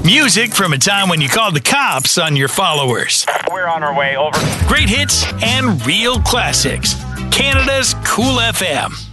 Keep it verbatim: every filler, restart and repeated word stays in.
Music from a time when you called the cops on your followers. We're on our way, over. Great hits and real classics. Canada's Cool F M.